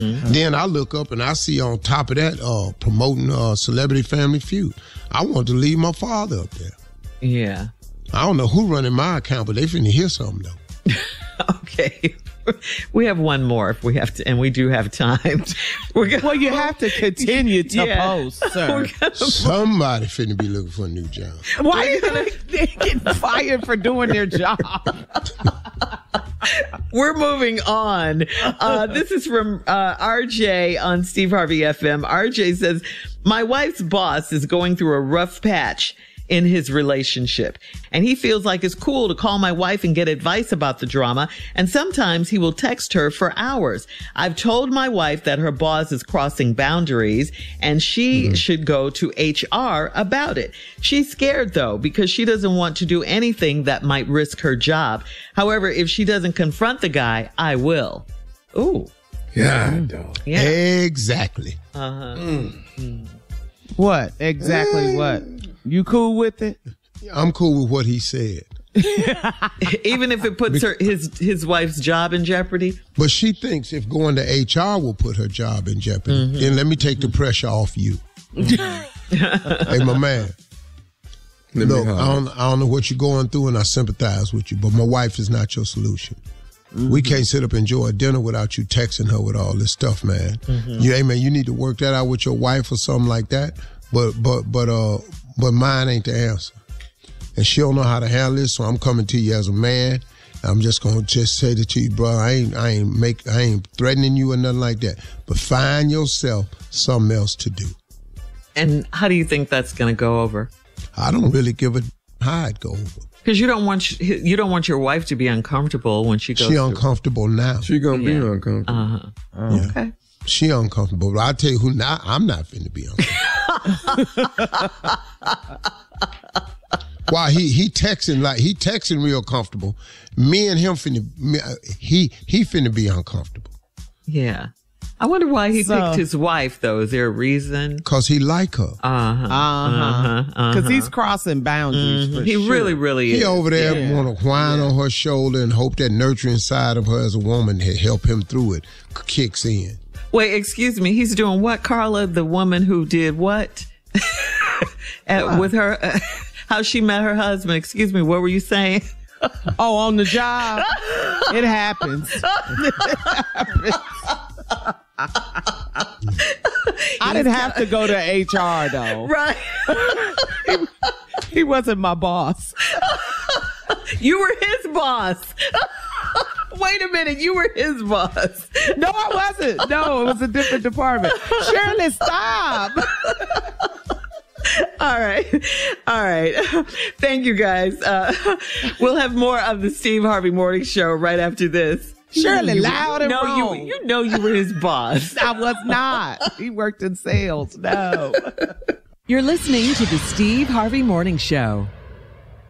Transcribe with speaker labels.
Speaker 1: Then I look up and I see on top of that promoting Celebrity Family Feud. I want to leave my father up there.
Speaker 2: Yeah.
Speaker 1: I don't know who running my account, but they finna hear something though.
Speaker 2: Okay. We have one more if we have to, and we do have time.
Speaker 3: Well, you have to continue to post, sir.
Speaker 1: Somebody finna be looking for a new job.
Speaker 3: Why are you going to get fired for doing their job?
Speaker 2: We're moving on. This is from RJ on Steve Harvey FM. RJ says, my wife's boss is going through a rough patch in his relationship, and he feels like it's cool to call my wife and get advice about the drama, and sometimes he will text her for hours. I've told my wife that her boss is crossing boundaries and she should go to HR about it. She's scared though, because she doesn't want to do anything that might risk her job. However, if she doesn't confront the guy, I will. Ooh.
Speaker 4: God, dog.
Speaker 2: Yeah.
Speaker 1: Exactly.
Speaker 3: What? Exactly what? You cool with it?
Speaker 1: I'm cool with what he said.
Speaker 2: Even if it puts his wife's job in jeopardy?
Speaker 1: But she thinks if going to HR will put her job in jeopardy, then let me take the pressure off you. Hey, my man. Look, I don't know what you're going through, and I sympathize with you, but my wife is not your solution. We can't sit up and enjoy a dinner without you texting her with all this stuff, man. Hey, man, you need to work that out with your wife or something like that. But mine ain't the answer. And she don't know how to handle this, so I'm coming to you as a man. I'm just gonna say that to you, bro. I ain't threatening you or nothing like that. But find yourself something else to do.
Speaker 2: And how do you think that's gonna go over?
Speaker 1: I don't really give a how it go over.
Speaker 2: Because you don't want your wife to be uncomfortable when she goes.
Speaker 1: She uncomfortable now.
Speaker 4: She gonna be uncomfortable.
Speaker 1: Yeah.
Speaker 2: Okay.
Speaker 1: She uncomfortable. But I'll tell you who now. I'm not finna be uncomfortable. Why he texting real comfortable. Me and him he finna be uncomfortable.
Speaker 2: Yeah. I wonder why he picked his wife, though. Is there a reason?
Speaker 1: Because he like her.
Speaker 3: Because he's crossing boundaries. For
Speaker 2: he
Speaker 3: sure.
Speaker 2: really is.
Speaker 1: He over there want to whine on her shoulder and hope that nurturing side of her as a woman help him through it kicks in.
Speaker 2: Wait, excuse me. He's doing what, Carla? The woman who did what? With her, how she met her husband. Excuse me. What were you saying?
Speaker 3: Oh, on the job. It happens. I didn't have to go to HR though.
Speaker 2: Right.
Speaker 3: He wasn't my boss.
Speaker 2: You were his boss. Wait a minute, you were his boss.
Speaker 3: No, I wasn't. No, it was a different department. Shirley, stop.
Speaker 2: All right. Thank you, guys. We'll have more of the Steve Harvey Morning Show right after this.
Speaker 3: Shirley, loud and wrong.
Speaker 2: You know you were his boss.
Speaker 3: I was not. He worked in sales. No.
Speaker 5: You're listening to the Steve Harvey Morning Show.